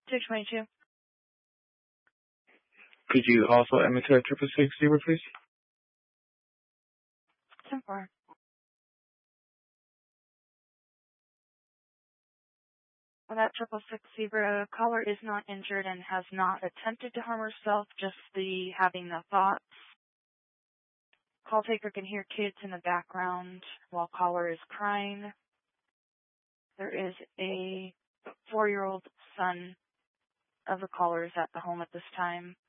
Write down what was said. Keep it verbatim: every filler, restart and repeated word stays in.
two twenty-two. Could you also admit to that triple six zero, please? ten four. Well, that triple six zebra caller is not injured and has not attempted to harm herself, just the having the thoughts. Call taker can hear kids in the background while caller is crying. There is a four-year-old son of the caller is at the home at this time.